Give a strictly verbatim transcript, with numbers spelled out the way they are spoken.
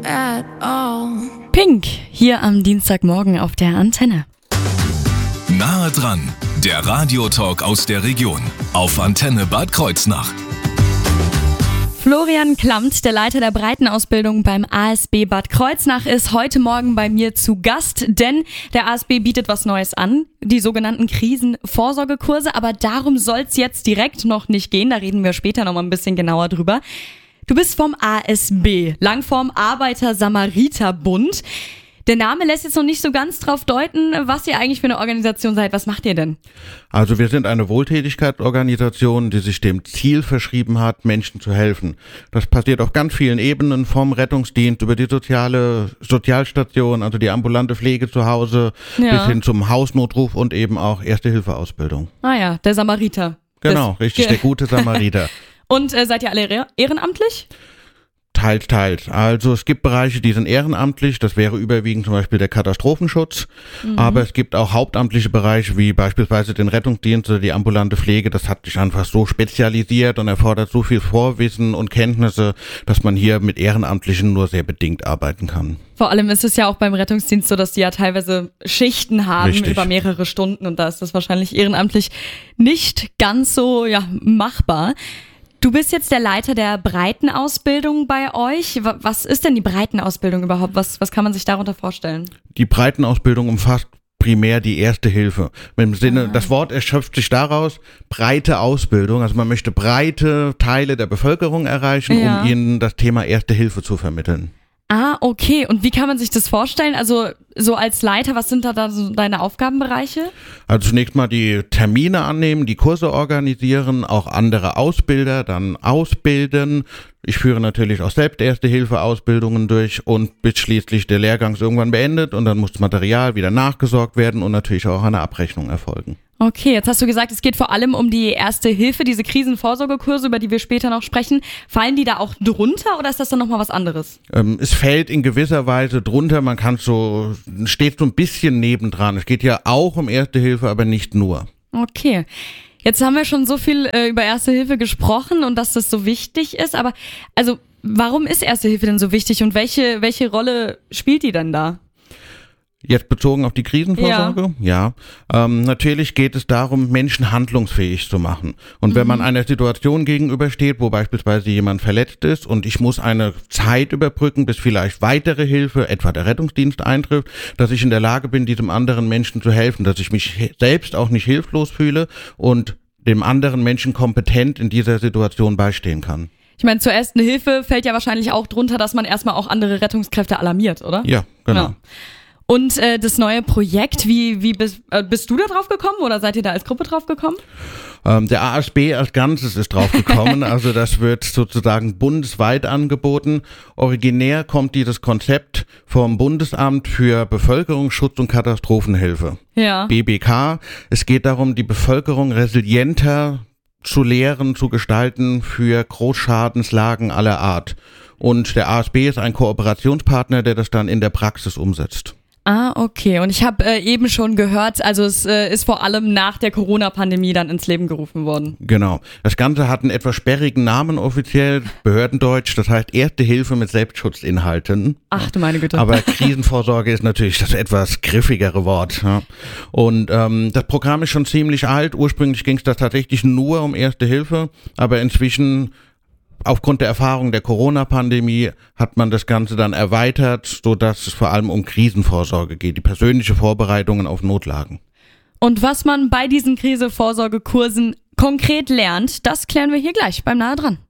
at all. Pink, hier am Dienstagmorgen auf der Antenne. Nahe dran, der Radiotalk aus der Region auf Antenne Bad Kreuznach. Florian Klamt, der Leiter der Breitenausbildung beim A S B Bad Kreuznach, ist heute Morgen bei mir zu Gast, denn der A S B bietet was Neues an, die sogenannten Krisenvorsorgekurse, aber darum soll es jetzt direkt noch nicht gehen, da reden wir später noch mal ein bisschen genauer drüber. Du bist vom A S B, Langform Arbeiter-Samariter-Bund. Der Name lässt jetzt noch nicht so ganz drauf deuten, was ihr eigentlich für eine Organisation seid. Was macht ihr denn? Also wir sind eine Wohltätigkeitsorganisation, die sich dem Ziel verschrieben hat, Menschen zu helfen. Das passiert auf ganz vielen Ebenen, vom Rettungsdienst über die soziale Sozialstation, also die ambulante Pflege zu Hause, ja, bis hin zum Hausnotruf und eben auch Erste-Hilfe-Ausbildung. Ah ja, der Samariter. Genau, das, richtig, der gute Samariter. Und äh, seid ihr alle ehrenamtlich? Teils, teils. Also es gibt Bereiche, die sind ehrenamtlich, das wäre überwiegend zum Beispiel der Katastrophenschutz, mhm. aber es gibt auch hauptamtliche Bereiche wie beispielsweise den Rettungsdienst oder die ambulante Pflege, das hat sich einfach so spezialisiert und erfordert so viel Vorwissen und Kenntnisse, dass man hier mit Ehrenamtlichen nur sehr bedingt arbeiten kann. Vor allem ist es ja auch beim Rettungsdienst so, dass die ja teilweise Schichten haben, richtig, über mehrere Stunden und da ist das wahrscheinlich ehrenamtlich nicht ganz so ja machbar. Du bist jetzt der Leiter der Breitenausbildung bei euch. Was ist denn die Breitenausbildung überhaupt? Was, was kann man sich darunter vorstellen? Die Breitenausbildung umfasst primär die Erste Hilfe. Im Sinne, ah. das Wort erschöpft sich daraus, breite Ausbildung. Also man möchte breite Teile der Bevölkerung erreichen, ja, um ihnen das Thema Erste Hilfe zu vermitteln. Ah, okay. Und wie kann man sich das vorstellen? Also so als Leiter, was sind da, da so deine Aufgabenbereiche? Also zunächst mal die Termine annehmen, die Kurse organisieren, auch andere Ausbilder dann ausbilden. Ich führe natürlich auch selbst Erste-Hilfe-Ausbildungen durch und bis schließlich der Lehrgang ist irgendwann beendet und dann muss das Material wieder nachgesorgt werden und natürlich auch eine Abrechnung erfolgen. Okay, jetzt hast du gesagt, es geht vor allem um die Erste Hilfe, diese Krisenvorsorgekurse, über die wir später noch sprechen. Fallen die da auch drunter oder ist das dann nochmal was anderes? Ähm, es fällt in gewisser Weise drunter, man kann so, steht so ein bisschen nebendran. Es geht ja auch um Erste Hilfe, aber nicht nur. Okay. Jetzt haben wir schon so viel äh, über Erste Hilfe gesprochen und dass das so wichtig ist, aber also warum ist Erste Hilfe denn so wichtig und welche, welche Rolle spielt die denn da? Jetzt bezogen auf die Krisenvorsorge? Ja. ja. Ähm, natürlich geht es darum, Menschen handlungsfähig zu machen. Und mhm. wenn man einer Situation gegenübersteht, wo beispielsweise jemand verletzt ist und ich muss eine Zeit überbrücken, bis vielleicht weitere Hilfe, etwa der Rettungsdienst eintrifft, dass ich in der Lage bin, diesem anderen Menschen zu helfen, dass ich mich selbst auch nicht hilflos fühle und dem anderen Menschen kompetent in dieser Situation beistehen kann. Ich meine, zur Ersten Hilfe fällt ja wahrscheinlich auch drunter, dass man erstmal auch andere Rettungskräfte alarmiert, oder? Ja, genau. Ja. Und äh, das neue Projekt, wie, wie bist, äh, bist du da drauf gekommen oder seid ihr da als Gruppe drauf gekommen? Ähm, der A S B als Ganzes ist drauf gekommen, also das wird sozusagen bundesweit angeboten. Originär kommt dieses Konzept vom Bundesamt für Bevölkerungsschutz und Katastrophenhilfe, ja. B B K. Es geht darum, die Bevölkerung resilienter zu lehren, zu gestalten für Großschadenslagen aller Art. Und der A S B ist ein Kooperationspartner, der das dann in der Praxis umsetzt. Ah, okay. Und ich habe äh, eben schon gehört, also es äh, ist vor allem nach der Corona-Pandemie dann ins Leben gerufen worden. Genau. Das Ganze hat einen etwas sperrigen Namen offiziell, Behördendeutsch, das heißt Erste Hilfe mit Selbstschutzinhalten. Ach du meine Güte. Aber Krisenvorsorge ist natürlich das etwas griffigere Wort. Ja. Und ähm, das Programm ist schon ziemlich alt. Ursprünglich ging es da tatsächlich nur um Erste Hilfe, aber inzwischen aufgrund der Erfahrung der Corona-Pandemie hat man das Ganze dann erweitert, sodass es vor allem um Krisenvorsorge geht, die persönliche Vorbereitungen auf Notlagen. Und was man bei diesen Krisenvorsorgekursen konkret lernt, das klären wir hier gleich beim Nahe dran.